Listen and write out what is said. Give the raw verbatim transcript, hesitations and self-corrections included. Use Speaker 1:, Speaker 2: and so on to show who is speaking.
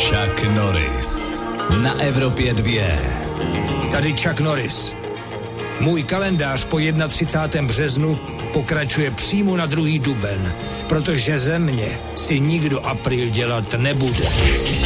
Speaker 1: Chuck Norris na Evropě dvě.
Speaker 2: Tady Chuck Norris. Můj kalendář po třicátém prvním březnu pokračuje přímo na druhý duben, protože ze mě si nikdo apríl dělat nebude.